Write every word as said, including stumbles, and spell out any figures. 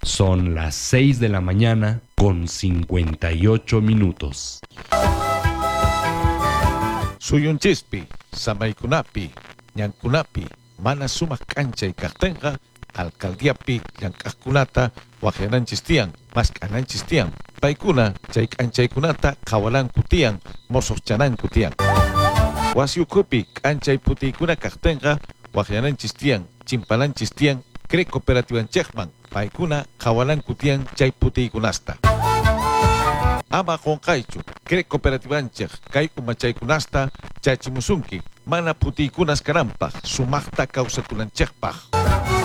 Son las seis de la mañana con cincuenta y ocho minutos. Suyunchispi, samaykunapi, ñankunapi, mana sumaq k'anchay kaqtinqa, alcaldiapi llank'aqkunata waqyananchis tiyan, mask'ananchis tiyan. Paykuna chay k'anchaykunata qhawalanku tiyan, mosoqchananku tiyan. Wasi ukhupi k'anchay putiykuna kaqtinqa waqyananchis tiyan, chimpalanchis tiyan, cre cooperativanchikman, paykuna qhawalanku tiyan chay putiykunasta. Ama qonqaychu, cre cooperativanchik kay umachaykunasta chachimusunki, mana putiykunas kananpaq, sumaqta kawsakunanchikpaq.